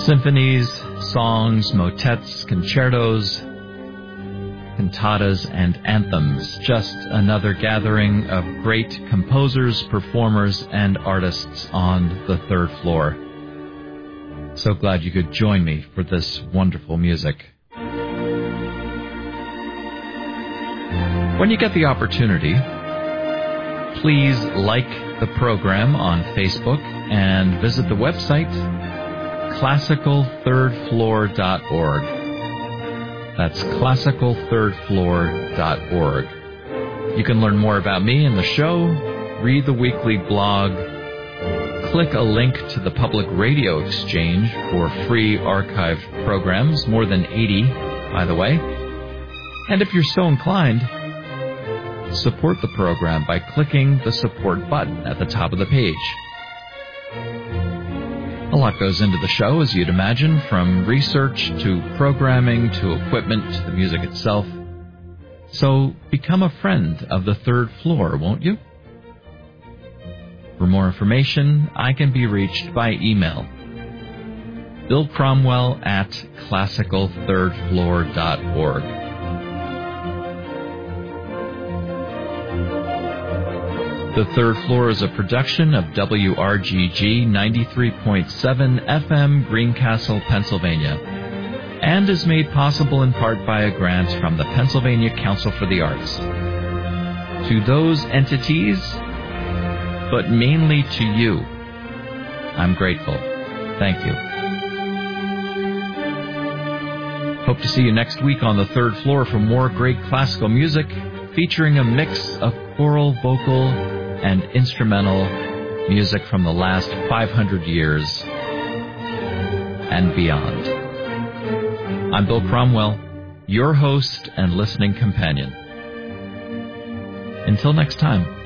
Symphonies, songs, motets, concertos, cantatas, and anthems. Just another gathering of great composers, performers, and artists on the third floor. So glad you could join me for this wonderful music. When you get the opportunity, please like the program on Facebook and visit the website classicalthirdfloor.org. That's classicalthirdfloor.org. You can learn more about me and the show, read the weekly blog, click a link to the Public Radio Exchange for free archived programs, more than 80, by the way. And if you're so inclined, support the program by clicking the support button at the top of the page. A lot goes into the show, as you'd imagine, from research to programming to equipment to the music itself. So become a friend of the third floor, won't you? For more information, I can be reached by email. Bill Cromwell at classicalthirdfloor.org. The Third Floor is a production of WRGG 93.7 FM, Greencastle, Pennsylvania, and is made possible in part by a grant from the Pennsylvania Council for the Arts. To those entities, but mainly to you, I'm grateful. Thank you. Hope to see you next week on the Third Floor for more great classical music, featuring a mix of choral, vocal, and instrumental music from the last 500 years and beyond. I'm Bill Cromwell, your host and listening companion. Until next time.